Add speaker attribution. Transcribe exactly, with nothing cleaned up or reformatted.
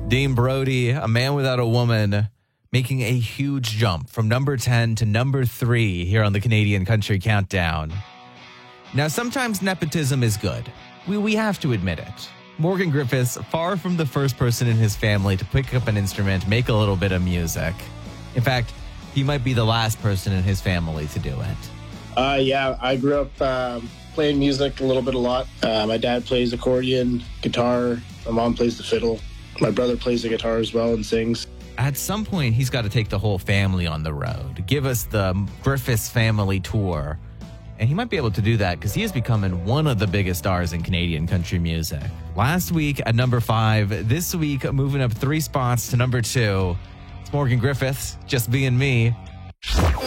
Speaker 1: Dean Brody, a man without a woman, making a huge jump from number ten to number three here on the Canadian Country Countdown. Now, sometimes nepotism is good. We, we have to admit it. Morgan Griffiths, far from the first person in his family to pick up an instrument, make a little bit of music. In fact, he might be the last person in his family to do it.
Speaker 2: Uh, yeah, I grew up um, playing music a little bit, a lot. Uh, my dad plays accordion, guitar. My mom plays the fiddle. My brother plays the guitar as well and sings.
Speaker 1: At some point, he's got to take the whole family on the road, give us the Griffiths family tour. And he might be able to do that because he is becoming one of the biggest stars in Canadian country music. Last week at number five, this week moving up three spots to number two. It's Morgan Griffiths, Just Being Me.